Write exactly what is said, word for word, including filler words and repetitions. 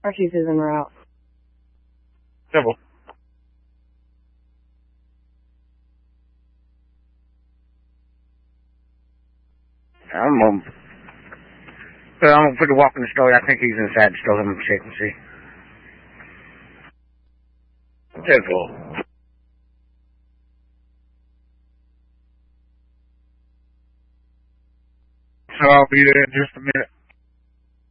Car chief is en route. Double. I'm um, well, I'm gonna put the walk in the store. I think he's inside the store. Let me check and see. Double. So I'll be there in just a minute.